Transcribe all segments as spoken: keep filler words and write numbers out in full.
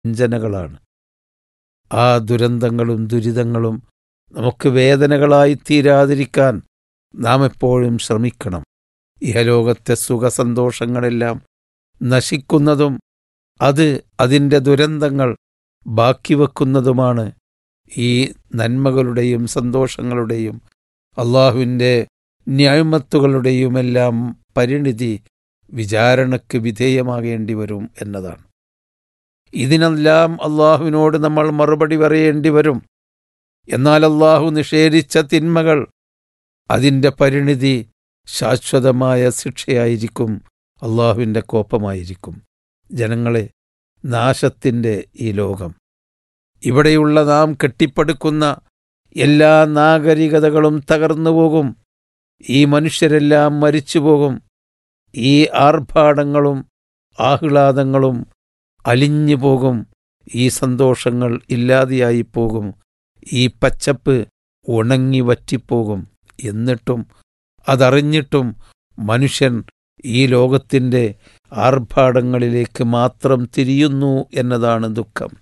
വഞ്ചനകളാണ്. ആ ദുരന്തങ്ങളും ദുരിതങ്ങളും നമുക്ക് വേദനകളായി തീരാതിരിക്കാൻ നാം എപ്പോഴും ശ്രമിക്കണം. ഇഹലോകത്തെ സുഖസന്തോഷങ്ങളെല്ലാം നശിക്കുന്നതും അത് അതിൻ്റെ ദുരന്തങ്ങൾ ബാക്കി വെക്കുന്നതുമാണ്. ഈ നന്മകളുടെയും സന്തോഷങ്ങളുടെയും അള്ളാഹുവിൻ്റെ നിഅമത്തുകളുടെയുമെല്ലാം പരിണിതി വിചാരണയ്ക്ക് വിധേയമാകേണ്ടി വരും എന്നതാണ്. ഇതിനെല്ലാം അള്ളാഹുവിനോട് നമ്മൾ മറുപടി പറയേണ്ടി വരും. എന്നാൽ അള്ളാഹു നിഷേധിച്ച തിന്മകൾ അതിൻ്റെ പരിണിതി ശാശ്വതമായ ശിക്ഷയായിരിക്കും, അള്ളാഹുവിൻ്റെ കോപമായിരിക്കും. ജനങ്ങളെ, നാശത്തിൻ്റെ ഈ ലോകം, ഇവിടെയുള്ള നാം കെട്ടിപ്പടുക്കുന്ന എല്ലാ നാഗരികതകളും തകർന്നു പോകും. ഈ മനുഷ്യരെല്ലാം മരിച്ചുപോകും. ഈ ആർഭാടങ്ങളും ആഹ്ലാദങ്ങളും അലിഞ്ഞു പോകും. ഈ സന്തോഷങ്ങൾ ഇല്ലാതെയായി പോകും. ഈ പച്ചപ്പ് ഉണങ്ങി വറ്റിപ്പോകും. എന്നിട്ടും അതറിഞ്ഞിട്ടും മനുഷ്യൻ ഈ ലോകത്തിൻ്റെ ആർഭാടങ്ങളിലേക്ക് മാത്രം തിരിയുന്നു എന്നതാണ് ദുഃഖം.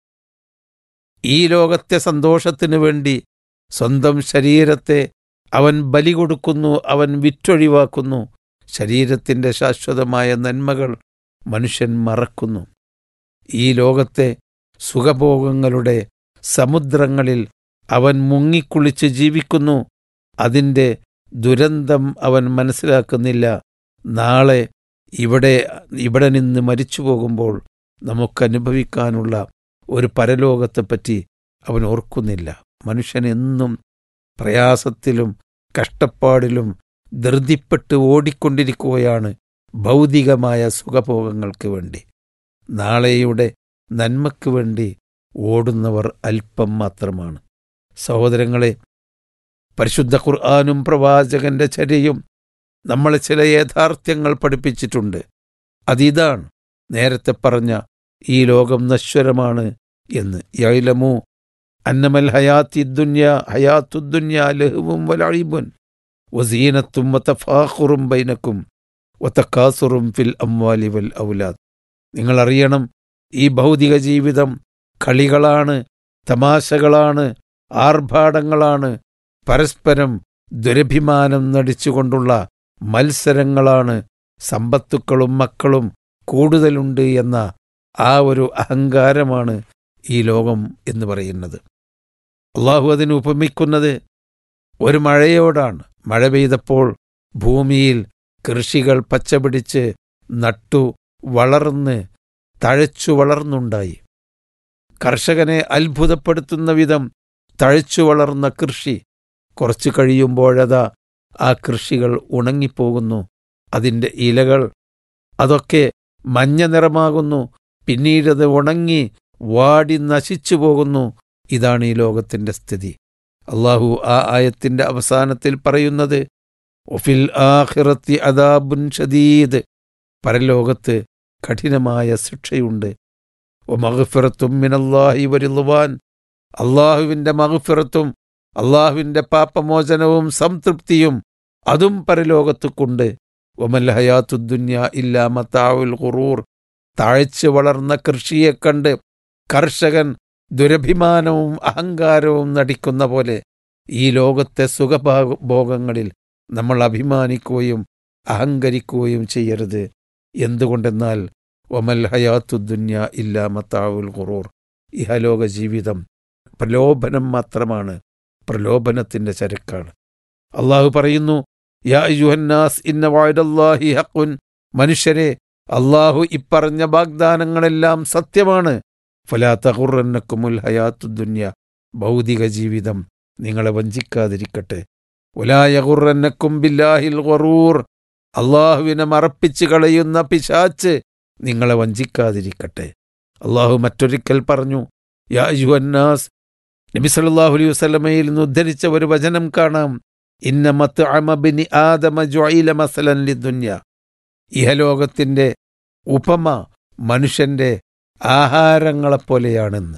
ഈ ലോകത്തെ സന്തോഷത്തിനു വേണ്ടി സ്വന്തം ശരീരത്തെ അവൻ ബലി കൊടുക്കുന്നു, അവൻ വിറ്റൊഴിവാക്കുന്നു. ശരീരത്തിൻ്റെ ശാശ്വതമായ നന്മകൾ മനുഷ്യൻ മറക്കുന്നു. ഈ ലോകത്തെ സുഖഭോഗങ്ങളുടെ സമുദ്രങ്ങളിൽ അവൻ മുങ്ങിക്കുളിച്ച് ജീവിക്കുന്നു. അതിൻ്റെ ദുരന്തം അവൻ മനസ്സിലാക്കുന്നില്ല. നാളെ ഇവിടെ ഇവിടെ നിന്ന് മരിച്ചു പോകുമ്പോൾ നമുക്കനുഭവിക്കാനുള്ള ഒരു പരലോകത്തെപ്പറ്റി അവൻ ഓർക്കുന്നില്ല. മനുഷ്യൻ എന്നും പ്രയാസത്തിലും കഷ്ടപ്പാടിലും ധൃതിപ്പെട്ട് ഓടിക്കൊണ്ടിരിക്കുകയാണ് ഭൗതികമായ സുഖഭോഗങ്ങൾക്ക് വേണ്ടി. നാളെയുടെ നന്മയ്ക്ക് വേണ്ടി ഓടുന്നവർ അല്പം മാത്രമാണ്. സഹോദരങ്ങളെ, പരിശുദ്ധ ഖുർആനും പ്രവാചകന്റെ ചര്യയും നമ്മളെ ചില യാഥാർത്ഥ്യങ്ങൾ പഠിപ്പിച്ചിട്ടുണ്ട്. അതിതാണ് നേരത്തെ പറഞ്ഞ ഈ ലോകം നശ്വരമാണ് എന്ന്. യഅ്ലമു അന്നമൽ ഹയാത്തി ദുനിയ ഹയാത്തുദ്ദുനിയ ലഹ്വും വലഇബുൻ വസീനത്തും വതഫാഖുറും ബൈനക്കും വതകാസുറും ഫിൽ അംവാലി വൽ ഔലാദ്. നിങ്ങൾ അറിയണം, ഈ ഭൗതിക ജീവിതം കളികളാണ്, തമാശകളാണ്, ആർഭാടങ്ങളാണ്, പരസ്പരം ദുരഭിമാനം നടിച്ചുകൊണ്ടുള്ള മത്സരങ്ങളാണ്. സമ്പത്തുക്കളും മക്കളും കൂടുതലുണ്ട് എന്ന ആ ഒരു അഹങ്കാരമാണ് ഈ ലോകം എന്ന് പറയുന്നത്. അള്ളാഹു അതിന് ഉപമിക്കുന്നത് ഒരു മഴയോടാണ്. മഴ പെയ്തപ്പോൾ ഭൂമിയിൽ കൃഷികൾ പച്ചപിടിച്ച് നട്ടു വളർന്ന് തഴച്ചു വളർന്നുണ്ടായി. കർഷകനെ അത്ഭുതപ്പെടുത്തുന്ന വിധം തഴച്ചു വളർന്ന കൃഷി കുറച്ചു കഴിയുമ്പോഴതാ ആ കൃഷികൾ ഉണങ്ങിപ്പോകുന്നു. അതിൻ്റെ ഇലകൾ അതൊക്കെ മഞ്ഞ നിറമാകുന്നു. പിന്നീടത് ഉണങ്ങി വാടി നശിച്ചു പോകുന്നു. ഇതാണ് ഈ ലോകത്തിൻ്റെ സ്ഥിതി. അള്ളാഹു ആ ആയത്തിൻ്റെ അവസാനത്തിൽ പറയുന്നത് ഒഫിൽ ആഖിറത്തി അദാബുൻ ഷദീദ്, പരലോകത്ത് കഠിനമായ ശിക്ഷയുണ്ട്. വമഗ്ഫിറത്തും മിനല്ലാഹി വറിദ്വാൻ, അള്ളാഹുവിൻ്റെ മഗ്ഫിറത്തും അള്ളാഹുവിൻ്റെ പാപമോചനവും സംതൃപ്തിയും അതും പരലോകത്തുക്കുണ്ട്. വമൽ ഹയാത്തുദ്ദുനിയ ഇല്ലാ മതാഉൽ ഖുറൂർ, താഴ്ച വളർന്ന കൃഷിയെ കണ്ട് കർഷകൻ ദുരഭിമാനവും അഹങ്കാരവും നടിക്കുന്ന പോലെ ഈ ലോകത്തെ സുഖഭോഗങ്ങളിൽ നമ്മൾ അഭിമാനിക്കുകയും അഹങ്കരിക്കുകയും ചെയ്യരുത്. എന്തുകൊണ്ടെന്നാൽ വമൽ ഹയാത്തുദ്ദുനിയ ഇല്ലാ മതാഉൽ ഖുറൂർ, ഇഹലോക ജീവിതം പ്രലോഭനം മാത്രമാണ്, പ്രലോഭനത്തിൻ്റെ ചരക്കാണ്. അള്ളാഹു പറയുന്നു, യാ അയ്യുഹന്നാസ് ഇന്ന വഅദല്ലാഹി ഹഖ്ഉൻ, മനുഷ്യരെ, അള്ളാഹു ഇപ്പറഞ്ഞ വാഗ്ദാനങ്ങളെല്ലാം സത്യമാണ്. ഫലാ തഗുറന്നക്കുമുൽ ഹയാത്തുദ്ദുനിയ, ഭൗതിക ജീവിതം നിങ്ങളെ വഞ്ചിക്കാതിരിക്കട്ടെ. വലാ യഗുറന്നക്കും ബില്ലാഹിൽ ഗറൂർ, അള്ളാഹുവിനെ മറപ്പിച്ച് കളയുന്ന പിശാച്ച് നിങ്ങളെ വഞ്ചിക്കാതിരിക്കട്ടെ. അള്ളാഹു മറ്റൊരിക്കൽ പറഞ്ഞു, യാ അയ്യുഹന്നാസ്, നബി സല്ലല്ലാഹു അലൈഹി വസല്ലമയിൽ നിന്ന് ഉദ്ധരിച്ച ഒരു വചനം കാണാം. ഇന്ന മത്അമ ബിനി ആദമ ജുഇല മസലൻ ലിദ്ദുനിയ, ഇഹലോകത്തിൻ്റെ ഉപമ മനുഷ്യന്റെ ആഹാരങ്ങളെപ്പോലെയാണെന്ന്.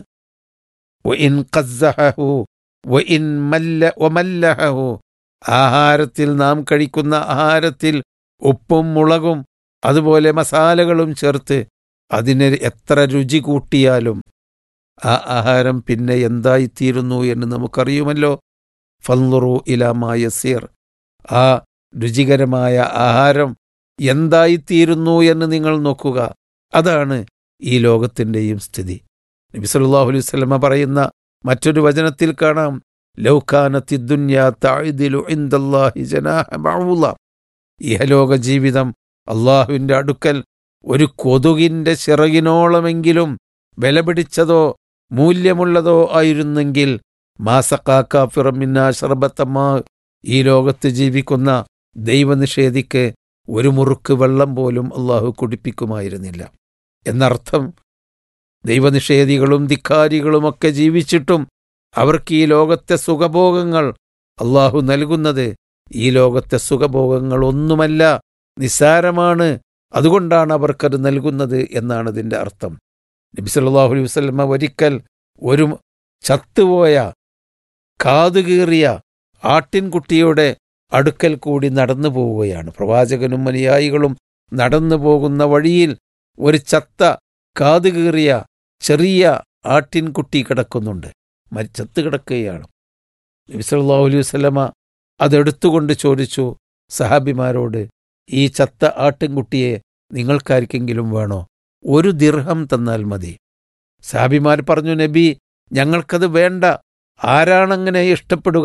വഇൻ ഖസ്സഹു വഇൻ മല്ല വമല്ലഹു, ആഹാരത്തിൽ നാം കഴിക്കുന്ന ആഹാരത്തിൽ ഉപ്പും മുളകും അതുപോലെ മസാലകളും ചേർത്ത് അതിന് എത്ര രുചി കൂട്ടിയാലും ആ ആഹാരം പിന്നെ എന്തായിത്തീരുന്നു എന്ന് നമുക്കറിയുമല്ലോ. ഫൻളുറു ഇലാ മാ യസീർ, ആ രുചികരമായ ആഹാരം എന്തായിത്തീരുന്നു എന്ന് നിങ്ങൾ നോക്കുക. അതാണ് ഈ ലോകത്തിൻ്റെയും സ്ഥിതി. നബി സല്ലല്ലാഹു അലൈഹി വസല്ലമ പറയുന്ന മറ്റൊരു വചനത്തിൽ കാണാം, ലൗ കാനത്തി ദുനിയാ തഅദിലു ഇൻദല്ലാഹി ജനാഹ ബഅൂള, ഇഹലോക ജീവിതം അള്ളാഹുവിൻ്റെ അടുക്കൽ ഒരു കൊതുകിൻ്റെ ചിറകിനോളമെങ്കിലും വിലപിടിച്ചതോ മൂല്യമുള്ളതോ ആയിരുന്നെങ്കിൽ മാസക്കാ കാഫിറൻ മിന്നാ ശർബത്തമാ, ഈ ലോകത്ത് ജീവിക്കുന്ന ദൈവനിഷേധിക്ക് ഒരു മുറുക്ക് വെള്ളം പോലും അള്ളാഹു കുടിപ്പിക്കുമായിരുന്നില്ല എന്നർത്ഥം. ദൈവനിഷേധികളും ധിക്കാരികളുമൊക്കെ ജീവിച്ചിട്ടും അവർക്ക് ഈ ലോകത്തെ സുഖഭോഗങ്ങൾ അള്ളാഹു നൽകുന്നത് ഈ ലോകത്തെ സുഖഭോഗങ്ങൾ ഒന്നുമല്ല, നിസ്സാരമാണ്. അതുകൊണ്ടാണ് അവർക്കത് നൽകുന്നത് എന്നാണ് ഇതിൻ്റെ അർത്ഥം. നബി സല്ലല്ലാഹു അലൈഹി വസല്ലമ ഒരിക്കൽ ഒരു ചത്തുപോയ കാതുകീറിയ ആട്ടിൻകുട്ടിയുടെ അടുക്കൽ കൂടി നടന്നു പോവുകയാണ്. പ്രവാചകനും അനുയായികളും നടന്നു പോകുന്ന വഴിയിൽ ഒരു ചത്ത കാതുകീറിയ ചെറിയ ആട്ടിൻകുട്ടി കിടക്കുന്നുണ്ട്, ചത്ത് കിടക്കുകയാണ്. നബി സല്ലല്ലാഹു അലൈഹി വസല്ലമ അതെടുത്തുകൊണ്ട് ചോദിച്ചു സഹാബിമാരോട്, ഈ ചത്ത ആട്ടിൻകുട്ടിയെ നിങ്ങൾക്കാർക്കെങ്കിലും വേണോ? ഒരു ദിർഹം തന്നാൽ മതി. സഹാബിമാർ പറഞ്ഞു, നബി, ഞങ്ങൾക്കത് വേണ്ട, ആരാണങ്ങനെ ഇഷ്ടപ്പെടുക?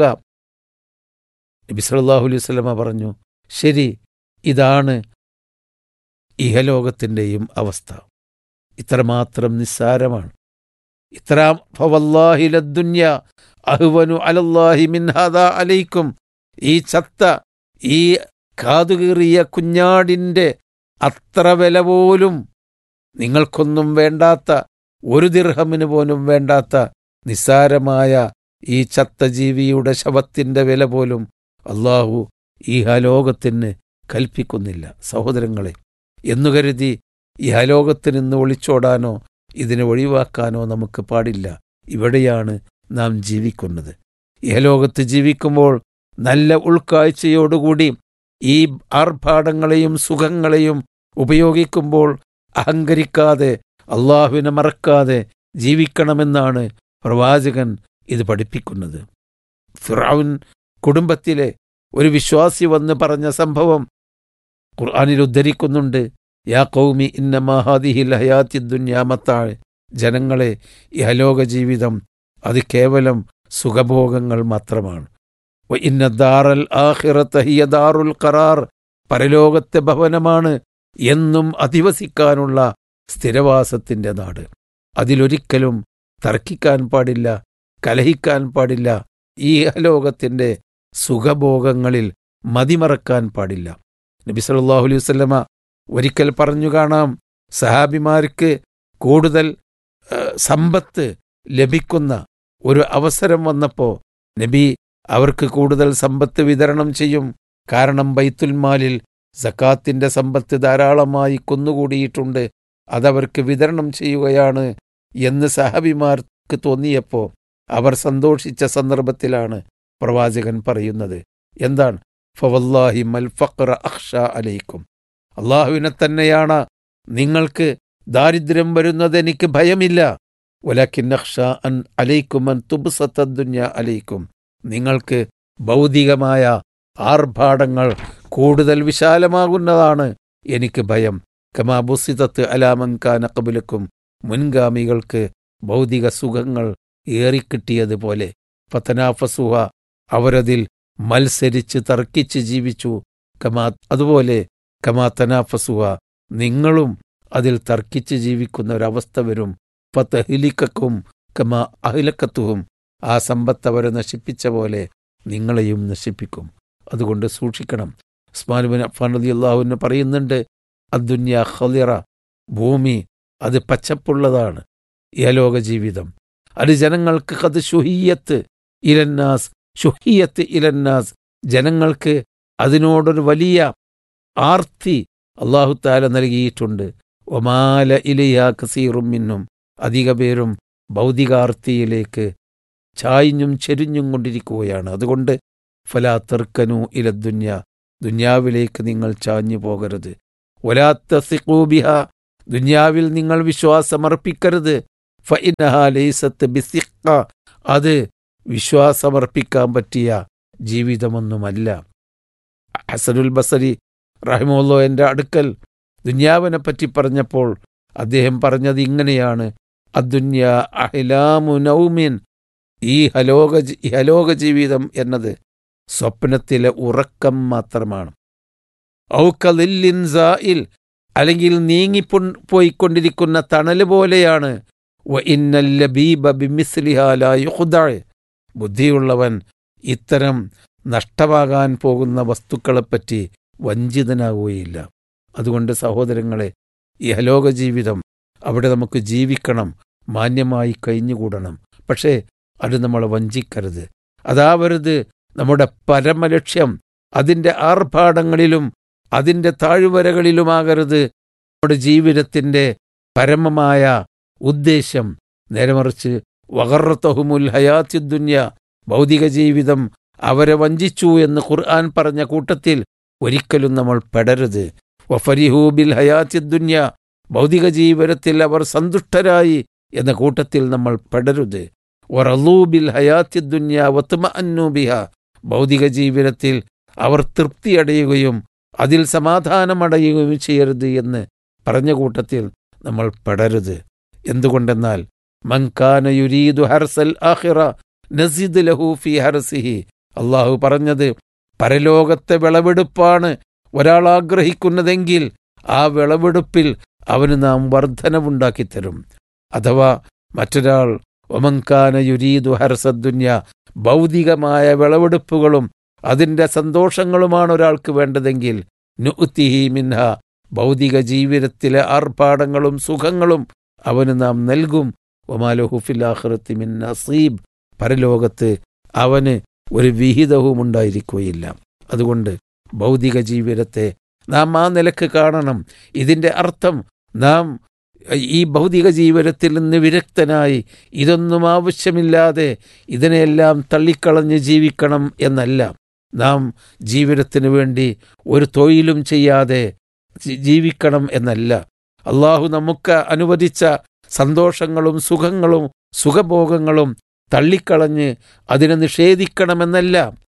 നബി സല്ലല്ലാഹു അലൈഹി വസല്ലമ പറഞ്ഞു, ശരി, ഇതാണ് ഇഹലോകത്തിൻ്റെയും അവസ്ഥ. ഇത്രമാത്രം നിസ്സാരമാണ്. ഇത്ര ഫവല്ലാഹി ലദ്ദുന്യ അഹ്വനു അലല്ലാഹി മിൻ ഹാദാ അലൈക്കും, ഈ ചത്ത ഈ കാതുകീറിയ കുഞ്ഞാടിൻ്റെ അത്ര വില പോലും നിങ്ങൾക്കൊന്നും വേണ്ടാത്ത, ഒരു ദിർഹമിന് പോലും വേണ്ടാത്ത നിസ്സാരമായ ഈ ചത്ത ജീവിയുടെ ശവത്തിൻ്റെ വില പോലും അള്ളാഹു ഇഹലോകത്തിന് കൽപ്പിക്കുന്നില്ല. സഹോദരങ്ങളെ, എന്നു കരുതി ഇഹലോകത്ത് നിന്ന് ഒളിച്ചോടാനോ ഇതിനെ ഒഴിവാക്കാനോ നമുക്ക് പാടില്ല. ഇവിടെയാണ് നാം ജീവിക്കുന്നത്. ഇഹലോകത്ത് ജീവിക്കുമ്പോൾ നല്ല ഉൾക്കാഴ്ചയോടുകൂടി ഈ ആർഭാടങ്ങളെയും സുഖങ്ങളെയും ഉപയോഗിക്കുമ്പോൾ അഹങ്കരിക്കാതെ അള്ളാഹുവിനെ മറക്കാതെ ജീവിക്കണമെന്നാണ് പ്രവാചകൻ ഇത് പഠിപ്പിക്കുന്നത്. ഫിർഔൻ കുടുംബത്തിലെ ഒരു വിശ്വാസി വന്ന് പറഞ്ഞ സംഭവം ഖുർആനിൽ ഉദ്ധരിക്കുന്നുണ്ട്. യാ ഖൗമി ഇന്നമാ ഹാദിഹിൽ ഹയാത്തിദ് ദുനിയാ മത്താ, ജനങ്ങളെ, ഇഹലോക ജീവിതം അത് കേവലം സുഖഭോഗങ്ങൾ മാത്രമാണ്. വ ഇന്ന ദാറൽ ആഖിറത ഹിയ ദാറുൽ ഖറാർ, പരലോകത്തെ ഭവനമാണ് എന്നും അധിവസിക്കാനുള്ള സ്ഥിരവാസത്തിൻ്റെ നാട്. അതിലൊരിക്കലും തർക്കിക്കാൻ പാടില്ല, കലഹിക്കാൻ പാടില്ല. ഈ ഇഹലോകത്തിൻ്റെ സുഖഭോഗങ്ങളിൽ മതിമറക്കാൻ പാടില്ല. നബി സല്ലല്ലാഹു അലൈഹി വസല്ലമ ഒരിക്കൽ പറഞ്ഞു കാണാം, സഹാബിമാർക്ക് കൂടുതൽ സമ്പത്ത് ലഭിക്കുന്ന ഒരു അവസരം വന്നപ്പോൾ നബി അവർക്ക് കൂടുതൽ സമ്പത്ത് വിതരണം ചെയ്യും. കാരണം ബൈത്തുൽ മാലിൽ സക്കാത്തിൻ്റെ സമ്പത്ത് ധാരാളമായി കുന്നുകൂടിയിട്ടുണ്ട്, അതവർക്ക് വിതരണം ചെയ്യുകയാണ് എന്ന് സഹാബിമാർക്ക് തോന്നിയപ്പോൾ അവർ സന്തോഷിച്ച സന്ദർഭത്തിലാണ് പ്രവാചകൻ പറയുന്നത്. എന്താണ്? ഫവല്ലാഹി മൽ ഫഖ്റ അഖ്ഷ അലൈക്കും, അള്ളാഹുവിനെ തന്നെയാണ് നിങ്ങൾക്ക് ദാരിദ്ര്യം വരുന്നത് എനിക്ക് ഭയമില്ല. വലകിൻ അഖ്ഷ അൻ അലൈക്കും അൻ തുബ്സത ദുനിയ അലൈക്കും, നിങ്ങൾക്ക് ഭൗതികമായ ആർഭാടങ്ങൾ കൂടുതൽ വിശാലമാകുന്നതാണ് എനിക്ക് ഭയം. കമാ ബുസിതത്ത് അലാ മൻ കാന ഖബ്ലക്കും, മുൻഗാമികൾക്ക് ഭൗതിക സുഖങ്ങൾ ഏറിക്കിട്ടിയതുപോലെ. ഫതനാഫസുഹ, അവരതിൽ മത്സരിച്ച് തർക്കിച്ച് ജീവിച്ചു. കമാ, അതുപോലെ കമാ തനാഫസുഹ, നിങ്ങളും അതിൽ തർക്കിച്ച് ജീവിക്കുന്ന ഒരവസ്ഥ വരും. ഫതഹ്ലികക്കും കമാ അഹ്ലക്കത്തുഹും, ആ സമ്പത്ത് അവരെ നശിപ്പിച്ച പോലെ നിങ്ങളെയും നശിപ്പിക്കും. അതുകൊണ്ട് സൂക്ഷിക്കണം. ഉസ്മാൻ ഇബ്നു അഫ്ഫാൻ റളിയല്ലാഹു അൻഹു പറയുന്നുണ്ട്, അദ്ദുന്യ ഖളിറ, ഭൂമി അത് പച്ചപ്പുള്ളതാണ്. ഇഹലോക ജീവിതം അത് ജനങ്ങൾക്ക് ഖദ് ശുഹിയത്ത് ഇലന്നാസ്, ശുഹിയത്ത് ഇലന്നാസ്, ജനങ്ങൾക്ക് അതിനോടൊരു വലിയ ആർത്തി അല്ലാഹു തആല നൽകിയിട്ടുണ്ട്. ഒമാല ഇലൈഹാ കസീറും മിന്നും, അധിക പേരും ഭൗതികാർത്തിയിലേക്ക് ചായ്ഞ്ഞും ചെരിഞ്ഞും കൊണ്ടിരിക്കുകയാണ്. അതുകൊണ്ട് ഫലാ തർക്കനു ഇലദ്ദുന്യ, ദുന്യാവിലേക്ക് നിങ്ങൾ ചാഞ്ഞു പോകരുത്. വലാ തസിഖൂ ബിഹാ, ദുനിയാവിൽ നിങ്ങൾ വിശ്വാസമർപ്പിക്കരുത്. ഫഇന്നഹാ ലൈസത്ത് ബിസിഖ, അത് വിശ്വാസമർപ്പിക്കാൻ പറ്റിയ ജീവിതമൊന്നുമല്ല. ഹസനുൽ ബസരി റഹിമഹുല്ലാഹ് എൻ്റെ അടുക്കൽ ദുനിയാവിനെ പറ്റി പറഞ്ഞപ്പോൾ അദ്ദേഹം പറഞ്ഞത് ഇങ്ങനെയാണ്: അദ്ദുന്യ അഹ്ലാമു നൗമിൻ, ഈ ഹലോക ഹലോക ജീവിതം എന്നത് സ്വപ്നത്തിലെ ഉറക്കം മാത്രമാണ്. ഔകലില്ലിൻ സായിൽ, അല്ലെങ്കിൽ നീങ്ങിപ്പോ പോയിക്കൊണ്ടിരിക്കുന്ന തണൽ പോലെയാണ്. വ ഇന്നൽ ലബീബ ബിമിസ്ലിഹാ ലാ യുഖ്ദഅ, ബുദ്ധിയുള്ളവൻ ഇത്തരം നഷ്ടമാകാൻ പോകുന്ന വസ്തുക്കളെപ്പറ്റി വഞ്ചിതനാവുകയില്ല. അതുകൊണ്ട് സഹോദരങ്ങളെ, ഇഹലോക ജീവിതം അവിടെ നമുക്ക് ജീവിക്കണം, മാന്യമായി കഴിഞ്ഞുകൂടണം. പക്ഷേ അത് നമ്മളെ വഞ്ചിക്കരുത്, അതാവരുത് നമ്മുടെ പരമലക്ഷ്യം. അതിൻ്റെ ആർഭാടങ്ങളിലും അതിൻ്റെ താഴ്വരകളിലുമാകരുത് നമ്മുടെ ജീവിതത്തിൻ്റെ പരമമായ ഉദ്ദേശം. നേരെ മറിച്ച് വഗറത്തഹുമുൽ ഹയാത്തി ദുന്യ, ഭൗതിക ജീവിതം അവരെ വഞ്ചിച്ചു എന്ന് ഖുർആൻ പറഞ്ഞ കൂട്ടത്തിൽ ഒരിക്കലും നമ്മൾ പെടരുത്. വഫരിഹൂ ബിൽ ഹയാത്തി ദുന്യ, ഭൗതിക ജീവിതത്തിൽ അവർ സന്തുഷ്ടരായി എന്ന കൂട്ടത്തിൽ നമ്മൾ പെടരുത്. വറളൂ ബിൽ ഹയാത്തി ദുന്യ വത്മഅന്നു ബിഹാ, ഭൗതിക ജീവിതത്തിൽ അവർ തൃപ്തിയടയുകയും അതിൽ സമാധാനമടയുകയും ചെയ്യരുത് എന്ന് പറഞ്ഞ കൂട്ടത്തിൽ നമ്മൾ പെടരുത്. എന്തുകൊണ്ടെന്നാൽ മൻ കാന യുരീദു ഹർസൽ ആഖിറ നസിദ് ലഹു ഫീ ഹർസിഹി, അള്ളാഹു പറഞ്ഞത് പരലോകത്തെ വിളവെടുപ്പാണ് ഒരാൾ ആഗ്രഹിക്കുന്നതെങ്കിൽ ആ വിളവെടുപ്പിൽ അവന് നാം വർധനവുണ്ടാക്കിത്തരും. അഥവാ മറ്റൊരാൾ ഒമൻകാന യുരീദു ഹർസദ്ദുന്യ, ഭൗതികമായ വിളവെടുപ്പുകളും അതിൻ്റെ സന്തോഷങ്ങളുമാണ് ഒരാൾക്ക് വേണ്ടതെങ്കിൽ നുഅ്തിഹി മിൻഹ, ഭൗതിക ജീവിതത്തിലെ ആർഭാടങ്ങളും സുഖങ്ങളും അവന് നാം നൽകും. വമാലഹു ഫിൽ ആഖിറത്തി മിൻ നസീബ്, പരലോകത്ത് അവന് ഒരു വിഹിതവും ഉണ്ടായിരിക്കുകയില്ല. അതുകൊണ്ട് ഭൗതിക ജീവിതത്തെ നാം ആ നിലക്ക് കാണണം. ഇതിൻ്റെ അർത്ഥം നാം ഈ ഭൗതിക ജീവിതത്തിൽ നിന്ന് വിരക്തനായി ഇതൊന്നും ആവശ്യമില്ലാതെ ഇതിനെയെല്ലാം തള്ളിക്കളഞ്ഞ് ജീവിക്കണം എന്നല്ല. നാം ജീവിതത്തിന് വേണ്ടി ഒരു തൊഴിലും ചെയ്യാതെ ജീവിക്കണം എന്നല്ല. അള്ളാഹു നമുക്ക് അനുവദിച്ച സന്തോഷങ്ങളും സുഖങ്ങളും സുഖഭോഗങ്ങളും തള്ളിക്കളഞ്ഞ് അതിനെ നിഷേധിക്കണമെന്നല്ല.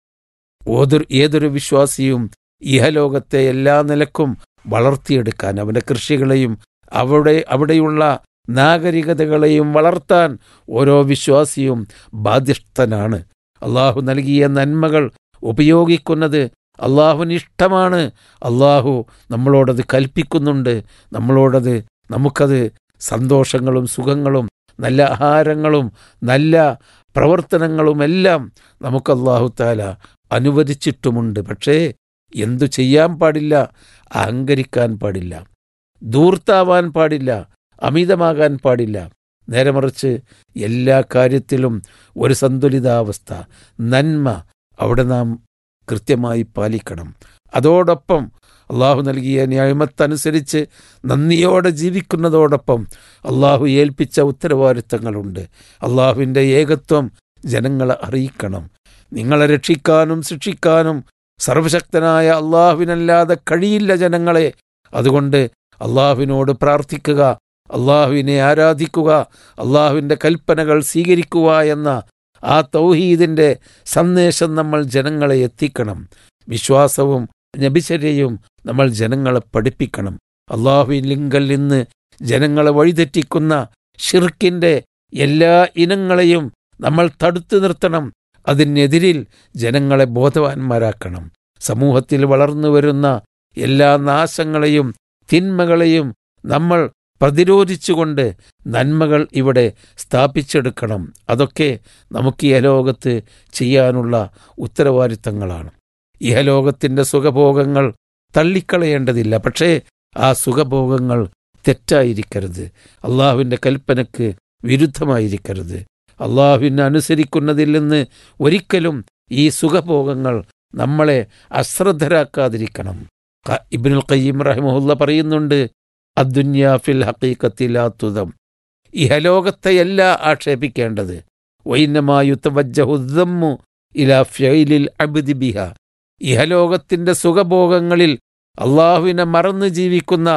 ഓതൊരു ഏതൊരു വിശ്വാസിയും ഇഹലോകത്തെ എല്ലാ നിലക്കും വളർത്തിയെടുക്കാൻ, അവൻ്റെ കൃഷികളെയും അവിടെ അവിടെയുള്ള നാഗരികതകളെയും വളർത്താൻ ഓരോ വിശ്വാസിയും ബാധ്യസ്ഥനാണ്. അള്ളാഹു നൽകിയ നന്മകൾ ഉപയോഗിക്കുന്നത് അള്ളാഹുവിന് ഇഷ്ടമാണ്. അള്ളാഹു നമ്മളോടത് കൽപ്പിക്കുന്നുണ്ട്. നമ്മളോടത് നമുക്കത് സന്തോഷങ്ങളും സുഖങ്ങളും നല്ല ആഹാരങ്ങളും നല്ല പ്രവർത്തനങ്ങളുമെല്ലാം നമുക്ക് അള്ളാഹു തആല അനുവദിച്ചിട്ടുമുണ്ട്. പക്ഷേ എന്തു ചെയ്യാൻ പാടില്ല? അഹങ്കരിക്കാൻ പാടില്ല, ധൂർത്താവാൻ പാടില്ല, അമിതമാകാൻ പാടില്ല. നേരെ മറിച്ച് എല്ലാ കാര്യത്തിലും ഒരു സന്തുലിതാവസ്ഥ, നന്മ അവിടെ നാം കൃത്യമായി പാലിക്കണം. അതോടൊപ്പം അള്ളാഹു നൽകിയ നിഅമത്തനുസരിച്ച് നന്ദിയോടെ ജീവിക്കുന്നതോടൊപ്പം അള്ളാഹു ഏൽപ്പിച്ച ഉത്തരവാദിത്തങ്ങളുണ്ട്. അള്ളാഹുവിൻ്റെ ഏകത്വം ജനങ്ങളെ അറിയിക്കണം. നിങ്ങളെ രക്ഷിക്കാനും ശിക്ഷിക്കാനും സർവശക്തനായ അള്ളാഹുവിനല്ലാതെ കഴിയില്ല ജനങ്ങളെ. അതുകൊണ്ട് അള്ളാഹുവിനോട് പ്രാർത്ഥിക്കുക, അള്ളാഹുവിനെ ആരാധിക്കുക, അള്ളാഹുവിൻ്റെ കൽപ്പനകൾ സ്വീകരിക്കുക എന്ന ആ തൗഹീദിൻ്റെ സന്ദേശം നമ്മൾ ജനങ്ങളെ എത്തിക്കണം. വിശ്വാസവും നബിചര്യയും നമ്മൾ ജനങ്ങളെ പഠിപ്പിക്കണം. അള്ളാഹുവിങ്കൽ നിന്ന് ജനങ്ങളെ വഴിതെറ്റിക്കുന്ന ഷിർക്കിൻ്റെ എല്ലാ ഇനങ്ങളെയും നമ്മൾ തടുത്തു നിർത്തണം. അതിനെതിരിൽ ജനങ്ങളെ ബോധവാന്മാരാക്കണം. സമൂഹത്തിൽ വളർന്നു വരുന്ന എല്ലാ നാശങ്ങളെയും തിന്മകളെയും നമ്മൾ പ്രതിരോധിച്ചുകൊണ്ട് നന്മകൾ ഇവിടെ സ്ഥാപിച്ചെടുക്കണം. അതൊക്കെ നമുക്ക് ഇഹലോകത്ത് ചെയ്യാനുള്ള ഉത്തരവാദിത്തങ്ങളാണ്. ഇഹലോകത്തിൻ്റെ സുഖഭോഗങ്ങൾ തള്ളിക്കളയേണ്ടതില്ല. പക്ഷേ ആ സുഖഭോഗങ്ങൾ തെറ്റായിരിക്കരുത്, അള്ളാഹുവിൻ്റെ കൽപ്പനയ്ക്ക് വിരുദ്ധമായിരിക്കരുത്. അള്ളാഹുവിനെ അനുസരിക്കുന്നതിൽ നിന്ന് ഒരിക്കലും ഈ സുഖഭോഗങ്ങൾ നമ്മളെ അശ്രദ്ധരാക്കാതിരിക്കണം. ഇബ്നുൽ ഖയ്യിം റഹിമഹുല്ല പറയുന്നുണ്ട്, അദ്ദുന്യാ ഫിൽ ഹഖീഖത്തി ലാ തുദം, ഇഹലോകത്തെയല്ല ആക്ഷേപിക്കേണ്ടത്. വഇന്നമാ യുതവജ്ജഹു ദമ്മു ഇലാ ഫിഇലിൽ അബ്ദി ബിഹാ, ഇഹലോകത്തിൻ്റെ സുഖഭോഗങ്ങളിൽ അള്ളാഹുവിനെ മറന്ന് ജീവിക്കുന്ന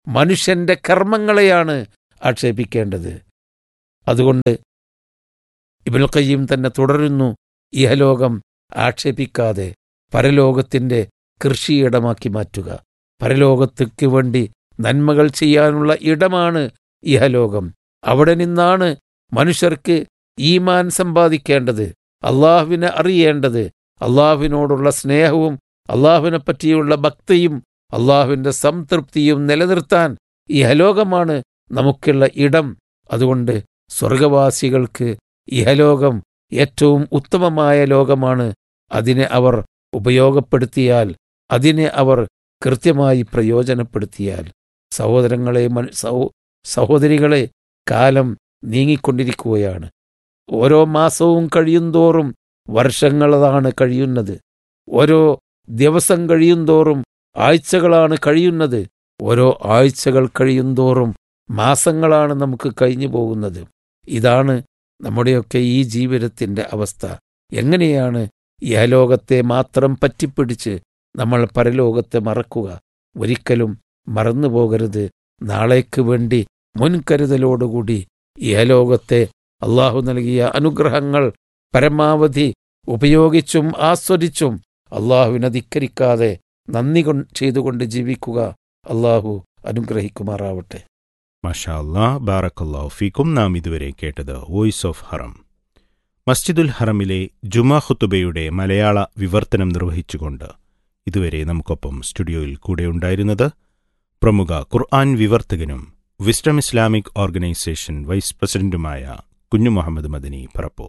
മനുഷ്യന്റെ കർമ്മങ്ങളെയാണ് ആക്ഷേപിക്കേണ്ടത്. അതുകൊണ്ട് ഇബ്നുൽ ഖയ്യിം തന്നെ തുടരുന്നു, ഇഹലോകം ആക്ഷേപിക്കാതെ പരലോകത്തിൻ്റെ കൃഷിയിടമാക്കി മാറ്റുക. പരലോകത്തേക്ക് വേണ്ടി നന്മകൾ ചെയ്യാനുള്ള ഇടമാണ് ഇഹലോകം. അവിടെ നിന്നാണ് മനുഷ്യർക്ക് ഈമാൻ സമ്പാദിക്കേണ്ടത്, അള്ളാഹുവിനെ അറിയേണ്ടത്, അള്ളാഹുവിനോടുള്ള സ്നേഹവും അള്ളാഹുവിനെ പറ്റിയുള്ള ഭക്തിയും അള്ളാഹുവിൻ്റെ സംതൃപ്തിയും നിലനിർത്താൻ ഇഹലോകമാണ് നമുക്കുള്ള ഇടം. അതുകൊണ്ട് സ്വർഗവാസികൾക്ക് ഇഹലോകം ഏറ്റവും ഉത്തമമായ ലോകമാണ്. അതിനെ അവർ ഉപയോഗപ്പെടുത്തിയാൽ, അതിനെ അവർ കൃത്യമായി പ്രയോജനപ്പെടുത്തിയാൽ. സഹോദരങ്ങളെ, സഹോദരികളെ, കാലം നീങ്ങിക്കൊണ്ടിരിക്കുകയാണ്. ഓരോ മാസവും കഴിയുന്തോറും വർഷങ്ങളാണ് കഴിയുന്നത്. ഓരോ ദിവസം കഴിയുന്തോറും ആഴ്ചകളാണ് കഴിയുന്നത്. ഓരോ ആഴ്ചകൾ കഴിയുന്തോറും മാസങ്ങളാണ് നമുക്ക് കഴിഞ്ഞു പോകുന്നത്. ഇതാണ് നമ്മുടെയൊക്കെ ഈ ജീവിതത്തിൻ്റെ അവസ്ഥ. എങ്ങനെയാണ് ഇഹലോകത്തെ മാത്രം പറ്റിപ്പിടിച്ച് നമ്മൾ പരലോകത്തെ മറക്കുക? ഒരിക്കലും മറന്നു പോകരുത്. നാളേക്ക് വേണ്ടി മുൻകരുതലോടുകൂടി ഇഹലോകത്തെ അള്ളാഹു നൽകിയ അനുഗ്രഹങ്ങൾ പരമാവധി ഉപയോഗിച്ചും ആസ്വദിച്ചും അള്ളാഹുവിനെ ധിക്കരിക്കാതെ നന്ദി ചെയ്തുകൊണ്ട് ജീവിക്കുക. അള്ളാഹു അനുഗ്രഹിക്കുമാറാവട്ടെ. മാഷാ അല്ലാഹ്, ബാറക്കല്ലാഹു ഫീക്കും. നാം ഇതുവരെ കേട്ടത് വോയിസ് ഓഫ് ഹറം. മസ്ജിദുൽ ഹറമിലെ ജുമാ ഖുതുബയുടെ മലയാള വിവർത്തനം നിർവഹിച്ചുകൊണ്ട് ഇതുവരെ നമുക്കൊപ്പം സ്റ്റുഡിയോയിൽ കൂടെയുണ്ടായിരുന്നത് പ്രമുഖ ഖുർആൻ വിവർത്തകനും വിസ്ഡം ഇസ്ലാമിക് ഓർഗനൈസേഷൻ വൈസ് പ്രസിഡന്റുമായ കുഞ്ഞു മുഹമ്മദ് മദനി പറപ്പൂർ.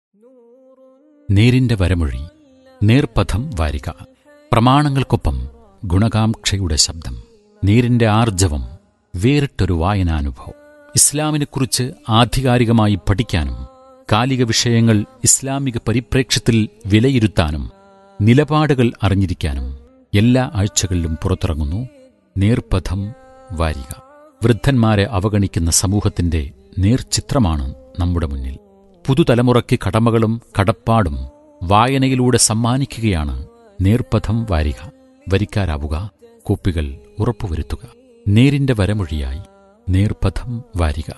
നേരിന്റെ വരമൊഴി, നേർപഥം വാരിക. പ്രമാണങ്ങൾക്കൊപ്പം ഗുണകാംക്ഷയുടെ ശബ്ദം. നേരിന്റെ ആർജവം, വേറിട്ടൊരു വായനാനുഭവം. ഇസ്ലാമിനെക്കുറിച്ച് ആധികാരികമായി പഠിക്കാനും കാലിക വിഷയങ്ങൾ ഇസ്ലാമിക പരിപ്രേക്ഷ്യത്തിൽ വിലയിരുത്താനും നിലപാടുകൾ അറിഞ്ഞിരിക്കാനും എല്ലാ ആഴ്ചകളിലും പുറത്തിറങ്ങുന്നു നേർപഥം വാരിക. വൃദ്ധന്മാരെ അവഗണിക്കുന്ന സമൂഹത്തിന്റെ നേർചിത്രമാണ് നമ്മുടെ മുന്നിൽ. പുതുതലമുറയ്ക്ക് കടമകളും കടപ്പാടും വായനയിലൂടെ സമ്മാനിക്കുകയാണ് നേർപഥം വാരിക. വരിക്കാരാവുക, കോപ്പികൾ ഉറപ്പുവരുത്തുക. നേരിന്റെ വരമൊഴിയായി നേർപഥം വാരിക.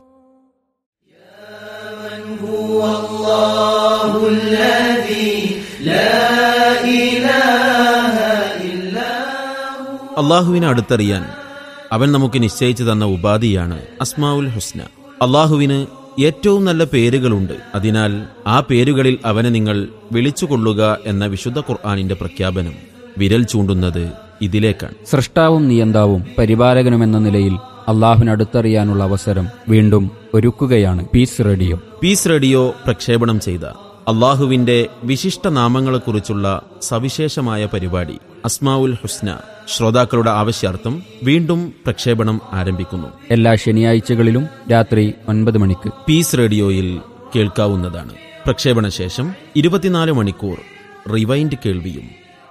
അള്ളാഹുവിനെ അടുത്തറിയാൻ അവൻ നമുക്ക് നിശ്ചയിച്ചു തന്ന ഉപാധിയാണ് അസ്മാഉൽ ഹുസ്ന. അള്ളാഹുവിന് ഏറ്റവും നല്ല പേരുകളുണ്ട്. അതിനാൽ ആ പേരുകളിൽ അവനെ നിങ്ങൾ വിളിച്ചുകൊള്ളുക എന്ന വിശുദ്ധ ഖുർആനിന്റെ പ്രഖ്യാപനം വിരൽ ചൂണ്ടുന്നത് ഇതിലേക്കാണ്. സൃഷ്ടാവും നിയന്താവും പരിപാലകനുമെന്ന നിലയിൽ അള്ളാഹുവിനടുത്തറിയാനുള്ള അവസരം വീണ്ടും ഒരുക്കുകയാണ് പീസ് റേഡിയോ. പീസ് റേഡിയോ പ്രക്ഷേപണം ചെയ്ത അള്ളാഹുവിന്റെ വിശിഷ്ട നാമങ്ങളെക്കുറിച്ചുള്ള സവിശേഷമായ പരിപാടി അസ്മാഉൽ ഹുസ്ന ശ്രോതാക്കളുടെ ആവശ്യാർത്ഥം വീണ്ടും പ്രക്ഷേപണം ആരംഭിക്കുന്നു. എല്ലാ ശനിയാഴ്ചകളിലും രാത്രി ഒൻപത് മണിക്ക് പീസ് റേഡിയോയിൽ കേൾക്കാവുന്നതാണ്. പ്രക്ഷേപണ ശേഷം ഇരുപത്തിനാല് മണിക്കൂർ റിവൈൻഡ് കേൾവിയും